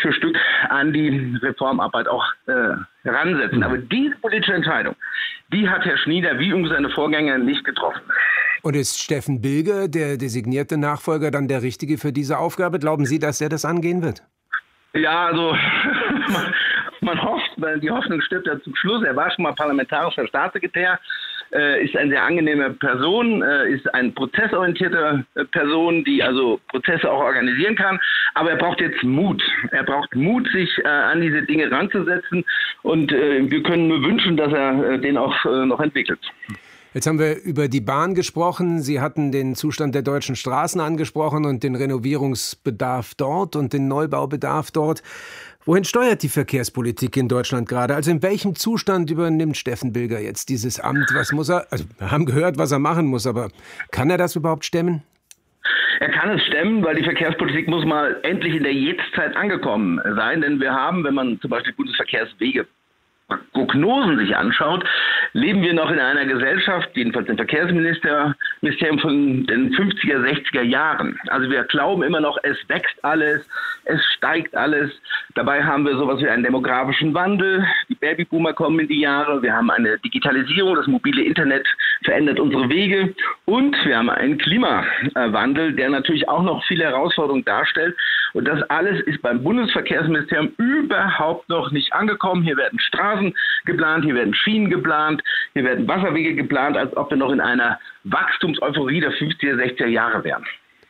für Stück an die Reformarbeit auch heransetzen. Aber diese politische Entscheidung, die hat Herr Schnieder wie übrigens seine Vorgänger nicht getroffen. Und ist Steffen Bilger, der designierte Nachfolger, dann der Richtige für diese Aufgabe? Glauben Sie, dass er das angehen wird? Ja, also man hofft, weil die Hoffnung stirbt ja zum Schluss. Er war schon mal parlamentarischer Staatssekretär, ist eine sehr angenehme Person, ist eine prozessorientierte Person, die also Prozesse auch organisieren kann. Aber er braucht jetzt Mut. Er braucht Mut, sich an diese Dinge ranzusetzen. Und wir können nur wünschen, dass er den auch noch entwickelt. Jetzt haben wir über die Bahn gesprochen. Sie hatten den Zustand der deutschen Straßen angesprochen und den Renovierungsbedarf dort und den Neubaubedarf dort. Wohin steuert die Verkehrspolitik in Deutschland gerade? Also in welchem Zustand übernimmt Steffen Bilger jetzt dieses Amt? Was muss er? Also wir haben gehört, was er machen muss, aber kann er das überhaupt stemmen? Er kann es stemmen, weil die Verkehrspolitik muss mal endlich in der Jetztzeit angekommen sein. Denn wir haben, wenn man zum Beispiel Bundesverkehrswege Prognosen sich anschaut, leben wir noch in einer Gesellschaft, jedenfalls im Verkehrsministerium von den 50er, 60er Jahren. Also wir glauben immer noch, es wächst alles, es steigt alles. Dabei haben wir sowas wie einen demografischen Wandel. Die Babyboomer kommen in die Jahre. Wir haben eine Digitalisierung, das mobile Internet verändert unsere Wege. Und wir haben einen Klimawandel, der natürlich auch noch viele Herausforderungen darstellt. Und das alles ist beim Bundesverkehrsministerium überhaupt noch nicht angekommen. Hier werden Straßen geplant, hier werden Schienen geplant, hier werden Wasserwege geplant, als ob wir noch in einer Wachstumseuphorie der 50er, 60er Jahre wären.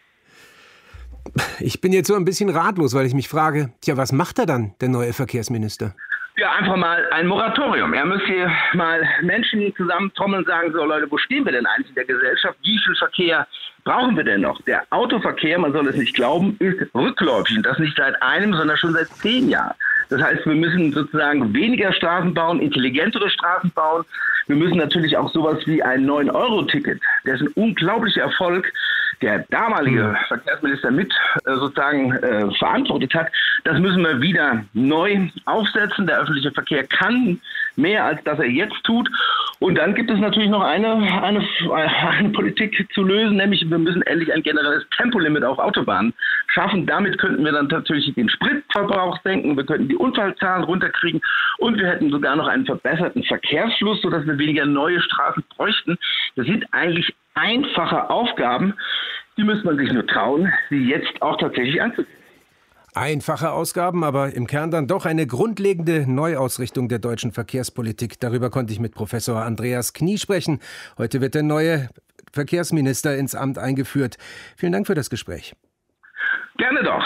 Ich bin jetzt so ein bisschen ratlos, weil ich mich frage, was macht er dann, der neue Verkehrsminister? Ja, einfach mal ein Moratorium. Er müsste hier mal Menschen zusammentrommeln und sagen, so Leute, wo stehen wir denn eigentlich in der Gesellschaft? Wie viel Verkehr brauchen wir denn noch? Der Autoverkehr, man soll es nicht glauben, ist rückläufig. Und das nicht seit einem, sondern schon seit 10 Jahren. Das heißt, wir müssen sozusagen weniger Straßen bauen, intelligentere Straßen bauen. Wir müssen natürlich auch sowas wie ein 9-Euro-Ticket, der ist ein unglaublicher Erfolg, der damalige Verkehrsminister mit sozusagen verantwortet hat. Das müssen wir wieder neu aufsetzen. Der öffentliche Verkehr kann mehr, als das er jetzt tut. Und dann gibt es natürlich noch eine Politik zu lösen, nämlich wir müssen endlich ein generelles Tempolimit auf Autobahnen schaffen. Damit könnten wir dann natürlich den Spritverbrauch senken, wir könnten die Unfallzahlen runterkriegen und wir hätten sogar noch einen verbesserten Verkehrsfluss, sodass wir weniger neue Straßen bräuchten. Das sind eigentlich einfache Aufgaben, die müsste man sich nur trauen, sie jetzt auch tatsächlich anzugehen. Einfache Ausgaben, aber im Kern dann doch eine grundlegende Neuausrichtung der deutschen Verkehrspolitik. Darüber konnte ich mit Professor Andreas Knie sprechen. Heute wird der neue Verkehrsminister ins Amt eingeführt. Vielen Dank für das Gespräch. Gerne doch.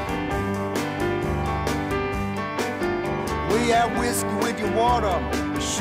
We have whiskey with your water.